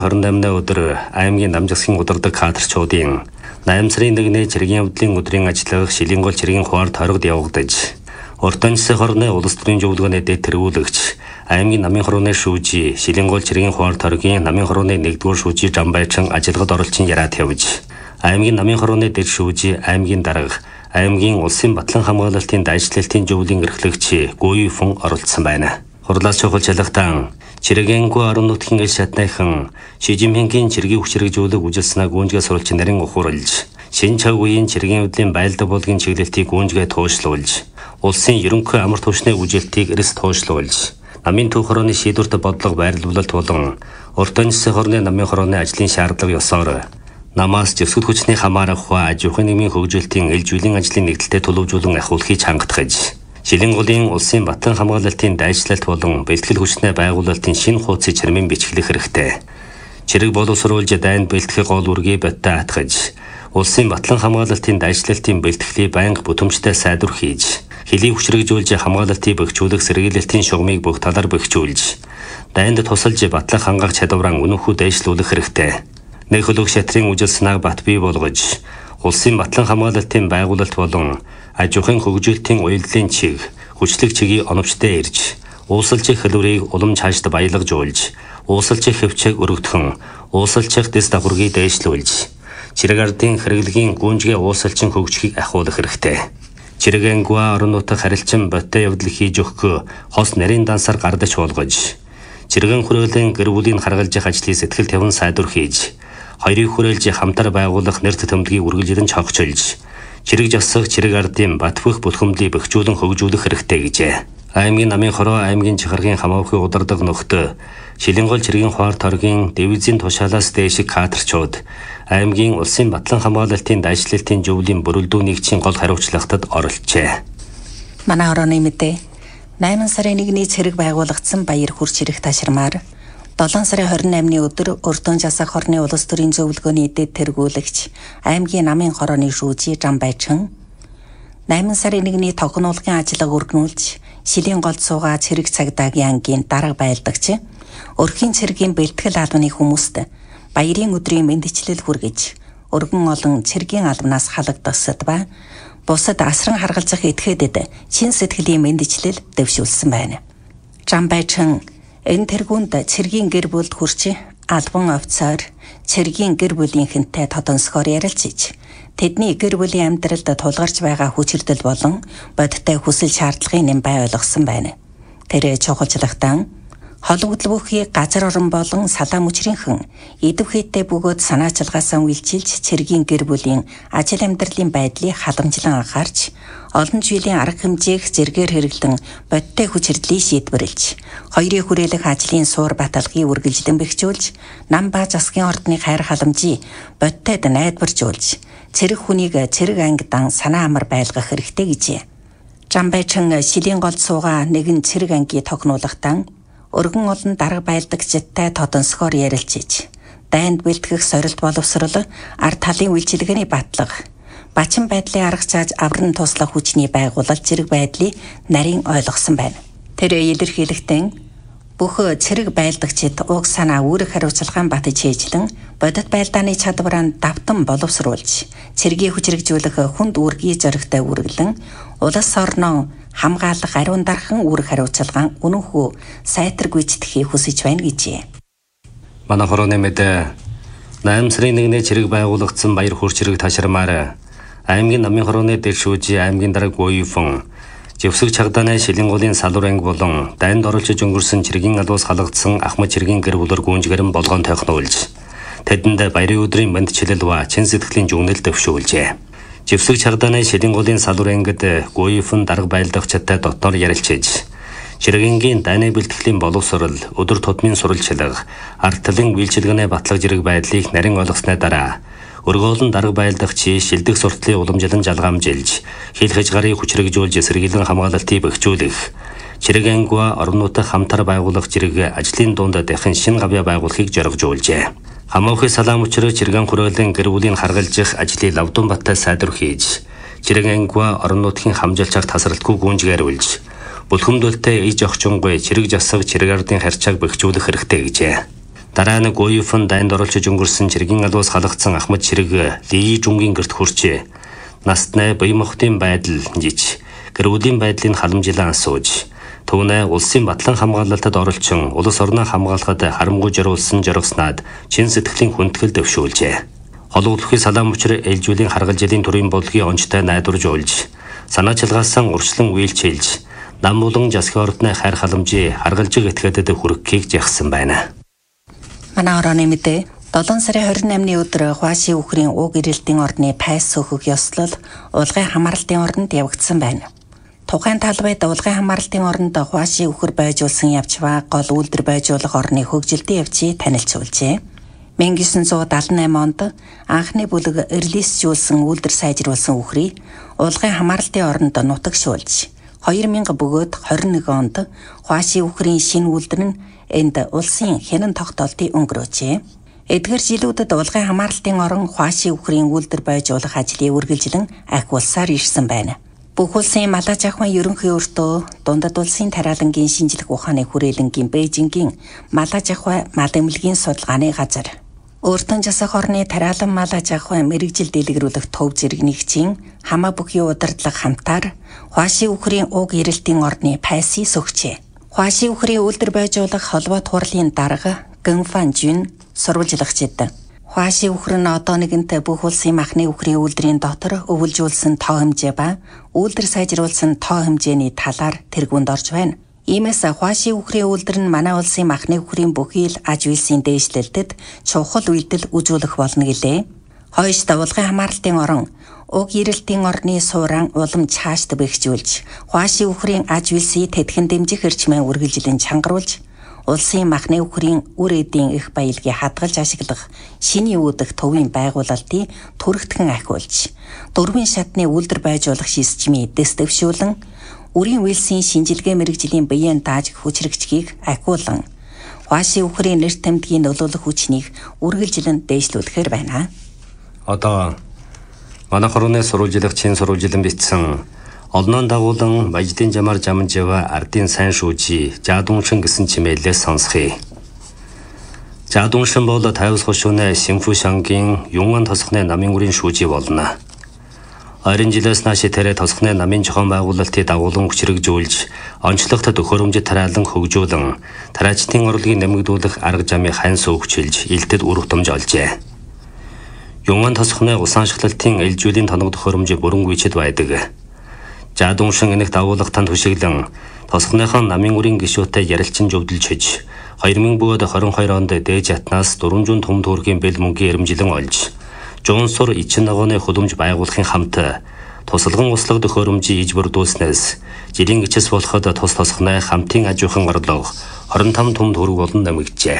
28-ны өдөр аймгийн намжигсхийн удирдаг кадрчуудын 8 сарын 1-ний цэргийн явдлын өдрийн ажиллах шилийн гол цэргийн хуваард хоригд явагдаж Уртан засгийн хорны улс төрийн зөвлөгөөний дэд тэргүүлэгч аймгийн намын хорооны шүүжий шилийн гол цэргийн хуваард хоригийн намын хорооны 1-р шүүжий Жамбайчин ажилгад оролцсон яриад явж аймгийн намын хорооны дэд шүүжий аймгийн дарга аймгийн улсын батлан хамгаалалтын дайчлалтын зөвлөлийн эрхлэгч Гуйфун оролцсон байна. Хурлаас чухал шалгалтан Чирэгэнгүй орон нутгийн ил шатныхан Шижимхэнгийн цэргийн хүчрэгжүүлэг үжилснээ гүнжгээ сурвалж нарийн ухуурлж шин цаг үеийн цэргийн хөдлийн байлдаа болгын чиглэлтийг гүнжгээ туушлуулж улсын ерөнхий амар түвшний үжилтийг эрэс туушлуулж намын түүх хорооны шийдвэрт бодлого байрлуулалт болон уртан засгийн хорны намын хорооны ажлын шаардлага ёсоор намаас зэвсгэл хүчний хамаарах хва аж ахуйн нийгмийн хөгжүүлэлтийн ил зүйлийн ажлын нэгдэлтэд төлөвлөжүүлэн ахиулахыг хангатгаж Шилэн голын улсын батлан хамгаалалтын дайчлалт болон бэлтгэл хүчний байгуулалтын шинэ хуудсыг чармын бичглэх хэрэгтэй. Чирэг боловсруулж дайнд бэлтгэх гол үргээ бодтой хатгаж, улсын батлан хамгаалалтын дайчлалтын бэлтгэлийг байнга бүтэмжтэй сайдвар хийж, хэлийг хүчрэгжүүлж хамгаалалтыг бэхжүүлэх сэргийлэлтийн шугамыг бүх талаар бэхжүүлж, дайнд тусалж батлах хангах чадвараа үнэнхүү дэвшлүүлэх хэрэгтэй. Нэг хөлөг шатрын үжилснаа бат бий болгож, улсын батлан хамгаалалтын байгуулалт болон аж ахуйн хөгжүүлэлтийн уялдлын чиг, хүчлэг чигийг оновчтой ирж, уусалчих хэлбэрийг улам цаашд баялагжуулж, уусалчих хөвчөг өргөдгөн, уусалчих дэс давхаргийг дээшлүүлж, чирэг ардын хэрэглэгийн гүнжгээ уусалчин хөгжихийг ахиулах хэрэгтэй. Чирэгэнгүй орон нутаг харилцан бодтой явдал хийж өгөхөө хос нарийн дансаар гардаж болгож, чирэгэн хүрээлэн гэр бүлийн харгалж явах ажлыг сэтгэл тавин сайдвар хийж, хоёрыг хүрээлж хамтар байгуулах нэрт төмөлгийг үргэлжлэн цогцолж, чирэг жасах чирэг ардын бат бөх бүлхэмлийг бэхжүүлэн хөгжүүлэх хэрэгтэй гэжээ. Аймгийн намын хороо аймгийн чихаргийн хамаахын удирдаг нөхдөд Шилэн гол цэргийн хуваард хоригийн дивизийн тушаалаас дээшиг кадрчууд аймгийн улсын батлан хамгаалалтын дайчлалтын зөвлөлийн бүрэлдэхүүн нэгжийн гол хариуцлагатад оролцжээ. Манай хорооны мэдээ 8 сарын 1-ний цэрэг байгуулагдсан баяр хүрч ирэх ташрамаар 7 сарын 28-ны өдөр Уртан засаг хорны улс төрийн зөвлөгөөний дэд тэргүүлэгч аймгийн намын хорооны шүүжий Жамбайчин 8 сарын 1-ний тогтнуулгын ажиллагаа өргөнүүлж Шилийн голд суугаа цэрэг цагдаагийн ангийн дарга байлдагч өрхийн цэргийн бэлтгэл албаны хүмүүст баярын өдрийн мэндчлэл хүргэж өргөн олон цэргийн албанаас халагдсад ба бусад асран харгалзах этгээдэд чин сэтгэлийн мэндчлэл дэвшүүлсэн байна. Жамбайчин энэ тэргуунд цэргийн гэр бүлд хүрч албан офицер цэргийн гэр бүлийнхэнтэй тодонсгоор ярилцж тэдний гэр бүлийн амьдралд тулгарч байгаа хүчирдэл болон бодиттой хүсэл шаардлагын нэм бай ойлгосон байна. Тэр чухалчлагтан холбогдол бүхий газар орон болон салаа мөчрийнхэн идэв хийтэй бөгөөд санаачилгаасаа үйлчилж цэргийн гэр бүлийн ажил амьдралын байдлыг халамжлан анхаарч олон жилийн арга хэмжээг зэргээр хэрэглэн бодиттой хүчирдлийг шийдвэрлэж хоёрын хүрээлэх ажлын суур баталгыг үргэлжлэн бэхжүүлж нам ба засгийн ордны хайр халамжийг бодиттойд найдваржуулж цэрэг хүнийг цэрэг ангидан санаа амар байлгах хэрэгтэй гэжээ. Жамбайчин Шилийн голд суугаа нэгэн цэрэг ангийн тогтнуулгатан өргөн олон дарга байлдагчтай тодонсгоор ярилцж дайнд бэлтгэх сорилт боловсрол ард талын үйлчилгээний батлага бачин байдлын арга цааж авран туслах хүчний байгуулалт зэрэг байдлыг нарийн ойлгосон байна. Тэр илэрхийлэхдээ бүх цэрэг байлдагчид уг санаа үүрэг хариуцлагаан батж хийжлэн бодит байлдааны чадвараа давтан боловсруулж цэргийн хүчрэгжүүлэх хүнд үүргийн зоригтой үргэлэн улс орноо хамгаалах ариун дархан үүрэг хариуцлагаан үнэнхүү сайтар гүйцэтгэхийг хүсэж байна гэжээ. Манай хорооны мэдээ 8 сарын 1-ний цэрэг байгуулагдсан баяр хүрч ирэх ташрамаар аймгийн намын хорооны дэд шүүжий аймгийн дарга Гуйфун Зэвсэг чагдааны Шилэн голын салуур анги болон дайнд оролцож өнгөрсөн цэргийн алуус халагдсан ахмад цэргийн гэр бүлэр гүнжгэрэн болгоон тохиолуулж тэдэнд баярын өдрийн мэндчилэл ба чин сэтгэлийн жүгнэл дэвшүүлжээ. Зэвсэг чагдааны Шилэн голын салуур ангид Гуйфун дарга байлдагчтай дотор ярилцж Чирэгэнгийн дайны бэлтгэлийн боловсрол өдөр тутмын сурвалжлага ард талын үйлчилгээний батлага зэрэг байдлыг нарийн ойлгосны дараа өргөөлөн дарга байлдагчи шилдэг суртлын уламжлан жалгаамжилж хил хязгаарыг хүчрэгжүүлж сэргийлэн хамгаалалтыг бэхжүүлэх Чирэгэнгүй орон нутаг хамтар байгуулах зэрэг ажлын дунд дахин шинэ гавья байгуулахыг зоригжуулжээ. Хамаахын салаам учраа Чирэгэн хүрээлэн гэр бүлийн харгалзах ажлыг лавдун баттай сайдвар хийж Чирэгэнгүй орон нутгийн хамжилчаар тасралтгүй гүнжгээрүүлж бүлхэмдүүлтэй иж охчонгүй чирэг жасаг чирэг ардын харьцааг бэхжүүлэх хэрэгтэй гэжээ. Дараа нь Гоёфон дайнд оролцож өнгөрсөн цэргийн албаас халагдсан Ахмад Ширэг Ли Жунгийн гэрт хүрчээ. Настнай Баямохтын байдал жиж гэрүүлийн байдлыг халамжилан асууж түүнээ улсын батлан хамгаалалтад оролцсон улс орноо хамгаалахад харамгүй зориулсан жоргоснаад чин сэтгэлийн хүндэтгэл дэвшүүлжээ. Холуулахын салаам учир ээлжүүлийн харгалжилын төрийн бодлогын онцтой найдварж уйлж санаа чилгаасан урьдчилан үйлчилж нам болон засгийн ордны хайр халамжийн харгалжиг этгээдэд хүргэхийг жагсан байна. Манай орооны мэдээ 7 сарын 28-ны өдөр Хуаши үхрийн уг ирэлтийн ордны пайс сөхөг ёслол улгын хамгаалалтын ордонд явагдсан байна. Тухайн талбайд улгын хамгаалалтын ордонд Хуаши үхэр байжуулсан явж ба гол үйлдвэр байжуулах орны хөгжилтийн явцыг танилцуулжээ. 1978 онд анхны бүлэг релизжүүлсэн үйлдвэр сайжруулсан үхрийг улгын хамгаалалтын ордонд нутагшуулж 2000 бөгөөд 21 онд Хуаши үхрийн шинэ үйлдвэр нь энд улсын хянан тогтоолтыг өнгөрөөжээ. Эдгээр жилүүдэд улгын хамгаалалтын орон Хуаши үхрийн үйлдвэр байжуулах ажлыг үргэлжлэн ахиулсаар ирсэн байна. Бүх улсын Малайз ахуйн ерөнхий өртөө дундад улсын тариалангийн шинжлэх ухааны хүрээлэнгийн Бээжингийн Малайз ахуй мал эмнэлгийн судалгааны газар. Өөртөө засах орны тариалан Малайз ахуй мэрэгжил дэлгэрүүлэх төв зэрэг нэгжийн хамаа бүхий удирдлага хамтаар Хуаши үхрийн уг ирэлтийн ордны пайсыг сөхжээ. Хуаши үхрийн үйлдвэр байжуулах холбоо турлын дарга Гэнфан Жин сурвалжлагчид Хуаши үхэр нь одоо нэгэнтээ бүх улсын махны үхрийн үйлдвэрийн дотор өвлжүүлсэн тоо хэмжээ ба үйлдвэр сайжруулсан тоо хэмжээний талаар тэргуунд орж байна. Иймээс Хуаши үхрийн үйлдвэр нь манай улсын махны үхрийн бүхий л аж үйлсийн дээшлэлтэд чухал үйлдэл үзүүлэх болно гэлээ. Хойш улгын хамгаалалтын орон уг ирэлтийн орны сууран улам цаашд бэхжүүлж Хуаши үхрийн аж үйлсийг тэтгэн дэмжих эрчмээ үргэлжлэн чангаруулж улсын махны үхрийн үр эдийн их баялагийг хадгалж ашиглах шиний үүдэх төвийн байгуулалтыг түрэгтгэн ахиулж дөрвөн шатны үйлдвэр байжуулах системийг дэс дэвшүүлэн үрийн үйлсийн шинжилгээ мэрэгжлийн биеийн дааж хүчрэгчгийг ахиулан Хуаши үхрийн нэр томьдгийн нөлөөлөх хүчнийг үргэлжлэн дээшлүүлэхээр байна. Одоо манай хорооны сурвалжлах чин сурвалжлан бичсэн олноон дагуулан Баяждын жамаар жамжава ардын сайн шүүжи жаадуншин гэсэн чимээлээс сонсхий. Жаадуншин бол тайвс хошууны Синфушангийн Юнган тосхны намын үрийн шүүжи болно. Ойрын жилээс нааш тэрэ тосхны намын зохион байгуулалтыг дагуулan хүчрэгжүүлж онцлогт төхөөрөмжөд тариалан хөгжүүлэн тариачдын орлогыг нэмэгдүүлэх арга замыг хайн суугчилж илтэд үр хутамж олжээ. Юнган тосхны усан ашиглалтын ээлжүүлийн тоног төхөөрөмж бүрэн гүйцэд байдаг. Жаадуншин энэх дагуулгатанд хүшиглэн тосхныхон намын үрийн гишүүтэй ярилцсан зөвдөлж хэж 2022 онд дээж атнаас 400 том төгрөгийн бэл мөнгөний эрэмжилэн олж Жонсор Ичин ногооны хөлөмж байгуулахын хамт тусалган услаг төхөөрөмжийг иж бүрдүүлснээс жилийн гिचэс болоход тус тосхны хамтын аж ахуйн орлого 25 том төгрөг болон нэмэгджээ.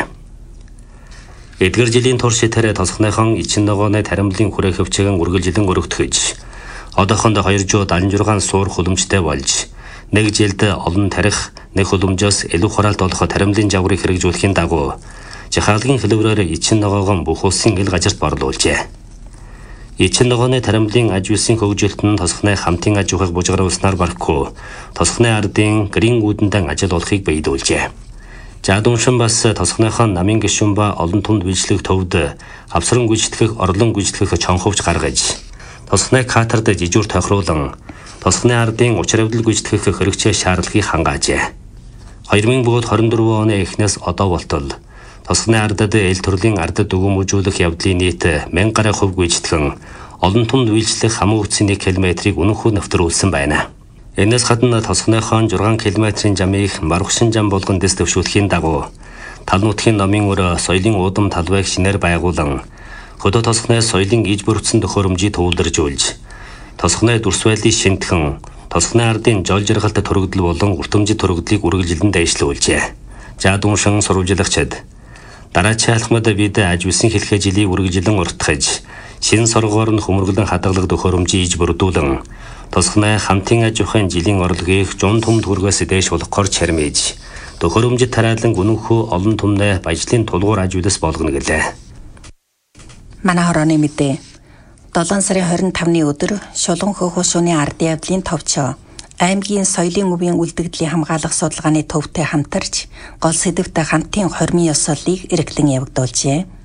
Эдгээр жилийн турш тэрэ тосхныхон Ичин ногооны таримлын хүрээ хөвчгэн үргэлжлэн өргөгдөхөж одоохонд 276 суур хөлөмжтэй болж нэг жилд олон тарих нэг хөлөмжөөс илүү хураалт олох таримлын жаврыг хэрэгжүүлэхийн дагуу жихаалгын хэлбэрээр Ичин ногоогон бүх улсын ил газарт борлуулжээ. Ичин ногооны таримлын аж үйлсийн хөгжилт нь тосхны хамтын аж ахуйг бужгаруулснаар барахгүй тосхны ардын гэрийн үүдэнтэн ажил олохыг биелүүлжээ. Жаадуншин бас тосхныхон намын гишүүн ба олон түнд бичлэх төвд авсран гүйцэтгэх орлон гүйцэтгэх чонховч гаргаж тосхны катерд жижүүр тохируулан тосхны ардын учир явдал гүйцэтгэх хэрэгцээ шаардлагыг хангаажээ. 2024 оны эхнээс одоо болтол тосхны ардад эл төрлийн ардад өгөөмжүүлэх явдлын нийт 1000 гаруй хувь гүйцэтгэн олон түнд үйлчлэх хамаг үтсийн 1 км-ийг үнэнхүү нэвтрүүлсэн байна. Энэс гадна тосхныхон 6 км-ийн жамыг маргушин жам болгон дэс дэвшүүлэхийн дагуу тал нутгийн номын өр соёлын уудам талбайг шинээр байгуулан хөдөө тосхны соёлын иж бүрдсэн төхөөрөмжийг төвлөржүүлж тосхны дүрс байдлыг шинтгэн тосхны ардын жол жаргалт төрөгдөл болон уртамжид төрөгдлийг үргэлжлэн дэвшлүүлжээ. Жаадуншин сурвалжлагчид дараачийн алхмад бид аж үйлсийн хэлхээ жилийг үргэлжлэн уртгаж шинэ соргоор нь хөмөргөлөн хадгалах төхөөрөмжийг иж бүрдүүлэн тосхны хамтын аж ахуйн жилийн орлогыг зун том төгрөгөөс дээш болгохоор чармиж төхөөрөмжид тариалан үнэнхүү олон түмнээ баяжлын тулгуур аж үйлс болгоно гэлээ. Манай хорооны мэдээ 7 сарын 25-ны өдөр Шулуун хөх хушууны ардын явдлын товчоо аймгийн соёлын өвийн үлдэгдлийн хамгаалах судалгааны төвтэй хамтарч гол сэдвтэ хамтын хормын ёслолыг эргэлэн явагдуулжээ.